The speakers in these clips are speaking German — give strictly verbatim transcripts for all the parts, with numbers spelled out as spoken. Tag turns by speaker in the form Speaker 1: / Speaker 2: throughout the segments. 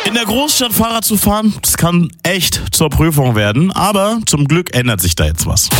Speaker 1: In der Großstadt Fahrrad zu fahren, das kann echt zur Prüfung werden, aber zum Glück ändert sich da jetzt was.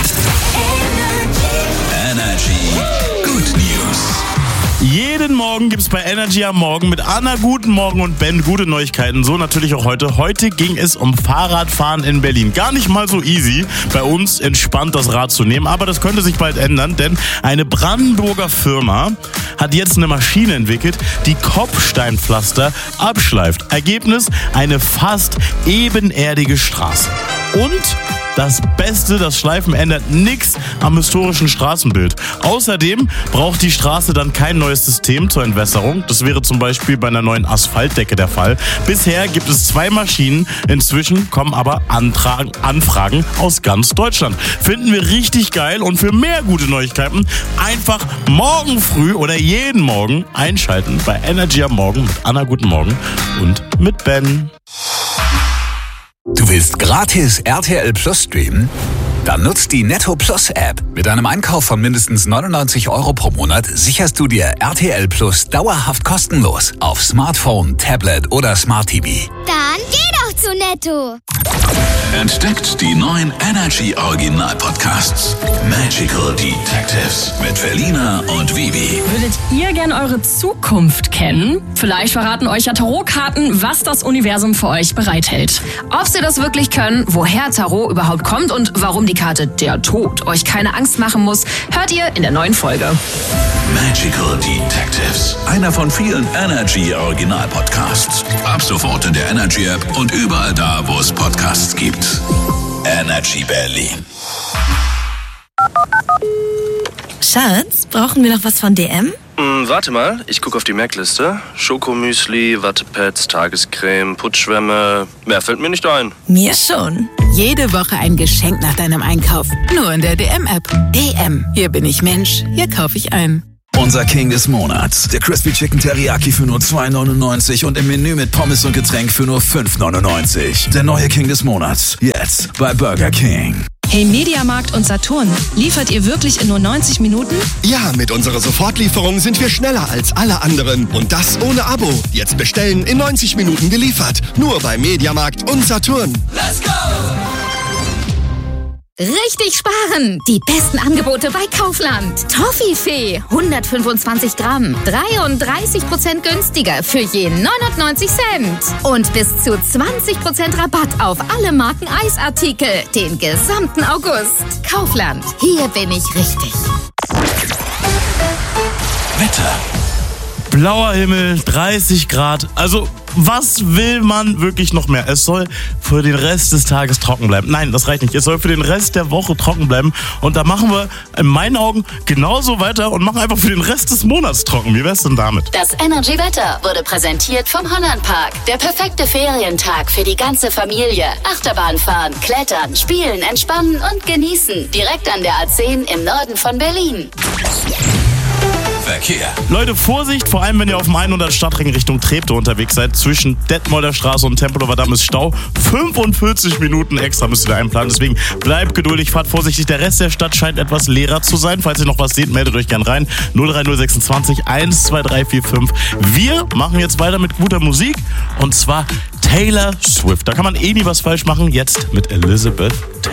Speaker 2: Energy Good News.
Speaker 1: Jeden Morgen gibt's bei Energy am Morgen mit Anna guten Morgen und Ben gute Neuigkeiten. So natürlich auch heute. Heute ging es um Fahrradfahren in Berlin. Gar nicht mal so easy, bei uns entspannt das Rad zu nehmen. Aber das könnte sich bald ändern, denn eine Brandenburger Firma hat jetzt eine Maschine entwickelt, die Kopfsteinpflaster abschleift. Ergebnis: eine fast ebenerdige Straße. Und das Beste, das Schleifen ändert nichts am historischen Straßenbild. Außerdem braucht die Straße dann kein neues System zur Entwässerung. Das wäre zum Beispiel bei einer neuen Asphaltdecke der Fall. Bisher gibt es zwei Maschinen. Inzwischen kommen aber Antragen, Anfragen aus ganz Deutschland. Finden wir richtig geil, und für mehr gute Neuigkeiten einfach morgen früh oder jeden Morgen einschalten bei Energy am Morgen mit Anna guten Morgen und mit Ben.
Speaker 2: Du willst gratis R T L Plus streamen? Dann nutzt die Netto Plus App. Mit einem Einkauf von mindestens neunundneunzig Euro pro Monat sicherst du dir R T L Plus dauerhaft kostenlos auf Smartphone, Tablet oder Smart T V.
Speaker 3: Dann geh doch zu Netto.
Speaker 2: Entdeckt die neuen Energy Original Podcasts. Magical Detectives mit Felina und Vivi.
Speaker 4: Würdet ihr gern eure Zukunft kennen? Vielleicht verraten euch ja Tarotkarten, was das Universum für euch bereithält.
Speaker 5: Ob sie das wirklich können, woher Tarot überhaupt kommt und warum die Karte der Tod euch keine Angst machen muss, hört ihr in der neuen Folge.
Speaker 2: Magical Detectives. Einer von vielen Energy Original Podcasts. Ab sofort in der Energy App und überall da, wo es Podcasts gibt. Energy Berlin.
Speaker 6: Schatz, brauchen wir noch was von D M?
Speaker 7: Hm, warte mal, ich gucke auf die Merkliste. Schokomüsli, Wattepads, Tagescreme, Putzschwämme. Mehr fällt mir nicht ein.
Speaker 6: Mir schon.
Speaker 8: Jede Woche ein Geschenk nach deinem Einkauf. Nur in der D M-App. D M. Hier bin ich Mensch. Hier kaufe ich ein.
Speaker 2: Unser King des Monats. Der Crispy Chicken Teriyaki für nur zwei neunundneunzig und im Menü mit Pommes und Getränk für nur fünf neunundneunzig. Der neue King des Monats. Jetzt bei Burger King.
Speaker 9: Hey Mediamarkt und Saturn, liefert ihr wirklich in nur neunzig Minuten?
Speaker 10: Ja, mit unserer Sofortlieferung sind wir schneller als alle anderen. Und das ohne Abo. Jetzt bestellen, in neunzig Minuten geliefert. Nur bei Mediamarkt und Saturn.
Speaker 3: Let's go! Richtig sparen! Die besten Angebote bei Kaufland. Toffifee, hundertfünfundzwanzig Gramm, dreiunddreißig Prozent günstiger für je neunundneunzig Cent. Und bis zu zwanzig Prozent Rabatt auf alle Marken Eisartikel den gesamten August. Kaufland, hier bin ich richtig.
Speaker 2: Wetter.
Speaker 1: Blauer Himmel, dreißig Grad. Also, was will man wirklich noch mehr? Es soll für den Rest des Tages trocken bleiben. Nein, das reicht nicht. Es soll für den Rest der Woche trocken bleiben. Und da machen wir in meinen Augen genauso weiter und machen einfach für den Rest des Monats trocken. Wie wär's denn damit?
Speaker 11: Das Energy-Wetter wurde präsentiert vom Hollandpark. Der perfekte Ferientag für die ganze Familie. Achterbahn fahren, klettern, spielen, entspannen und genießen. Direkt an der A zehn im Norden von Berlin.
Speaker 2: Verkehr.
Speaker 1: Leute, Vorsicht, vor allem wenn ihr auf dem hundert Stadtring Richtung Treptow unterwegs seid. Zwischen Detmolder Straße und Tempelhofer Damm ist Stau. fünfundvierzig Minuten extra müsst ihr da einplanen. Deswegen bleibt geduldig, fahrt vorsichtig. Der Rest der Stadt scheint etwas leerer zu sein. Falls ihr noch was seht, meldet euch gern rein. null drei null sechsundzwanzig eins zwei drei vier fünf. Wir machen jetzt weiter mit guter Musik. Und zwar Taylor Swift. Da kann man eh nie was falsch machen. Jetzt mit Elizabeth Taylor.